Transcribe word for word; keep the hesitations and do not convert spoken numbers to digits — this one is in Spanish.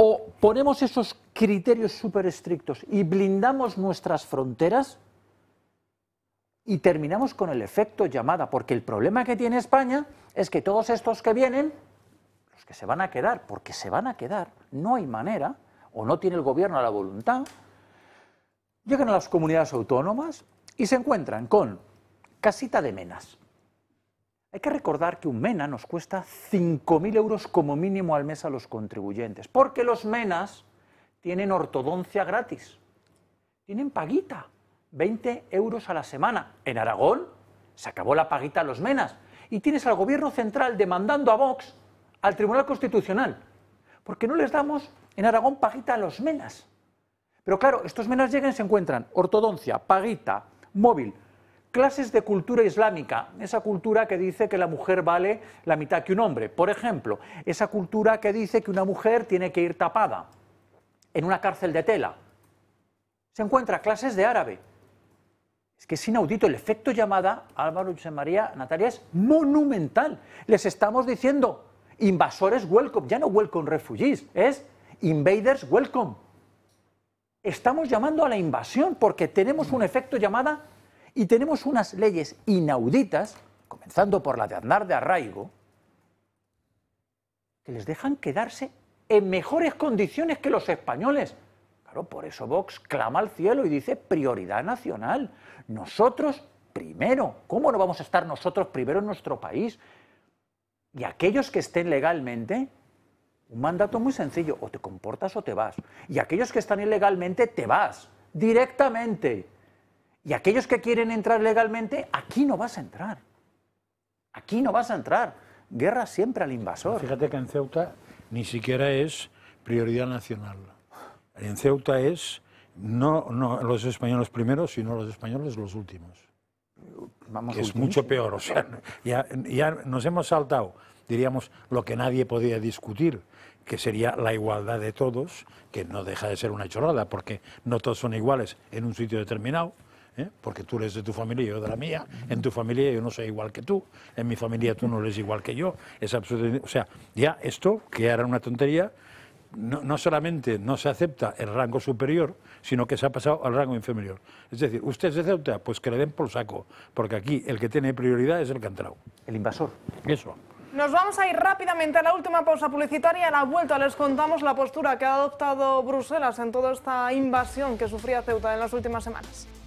o ponemos esos criterios súper estrictos y blindamos nuestras fronteras y terminamos con el efecto llamada, porque el problema que tiene España es que todos estos que vienen, los que se van a quedar, porque se van a quedar, no hay manera, o no tiene el gobierno la voluntad, llegan a las comunidades autónomas y se encuentran con casita de menas. Hay que recordar que un mena nos cuesta cinco mil euros como mínimo al mes a los contribuyentes, porque los menas tienen ortodoncia gratis, tienen paguita, veinte euros a la semana. En Aragón se acabó la paguita a los menas y tienes al gobierno central demandando a Vox al Tribunal Constitucional, porque no les damos en Aragón paguita a los menas. Pero claro, estos menas llegan y se encuentran ortodoncia, paguita, móvil, clases de cultura islámica, esa cultura que dice que la mujer vale la mitad que un hombre, por ejemplo, esa cultura que dice que una mujer tiene que ir tapada en una cárcel de tela. Se encuentra clases de árabe. Es que es inaudito, el efecto llamada, Álvaro, José María, Natalia, es monumental. Les estamos diciendo, invasores welcome, ya no welcome refugees, es invaders welcome. Estamos llamando a la invasión porque tenemos un efecto llamada y tenemos unas leyes inauditas, comenzando por la de Aznar de Arraigo, que les dejan quedarse en mejores condiciones que los españoles. Claro, por eso Vox clama al cielo y dice prioridad nacional. Nosotros primero. ¿Cómo no vamos a estar nosotros primero en nuestro país? Y aquellos que estén legalmente, un mandato muy sencillo, o te comportas o te vas. Y aquellos que están ilegalmente, te vas, directamente. Y aquellos que quieren entrar legalmente, aquí no vas a entrar. Aquí no vas a entrar. Guerra siempre al invasor. Fíjate que en Ceuta ni siquiera es prioridad nacional. En Ceuta es no, no los españoles primeros, sino los españoles los últimos. Vamos, que es mucho peor. O sea, ya, ya nos hemos saltado, diríamos, lo que nadie podía discutir, que sería la igualdad de todos, que no deja de ser una chorrada, porque no todos son iguales en un sitio determinado. ¿Eh? Porque tú eres de tu familia y yo de la mía, en tu familia yo no soy igual que tú, en mi familia tú no eres igual que yo, es absolutamente, o sea, ya esto, que era una tontería, no, no solamente no se acepta el rango superior, sino que se ha pasado al rango inferior. Es decir, usted es de Ceuta, pues que le den por saco, porque aquí el que tiene prioridad es el que ha entrado. El invasor. Eso. Nos vamos a ir rápidamente a la última pausa publicitaria. A la vuelta les contamos la postura que ha adoptado Bruselas en toda esta invasión que sufría Ceuta en las últimas semanas.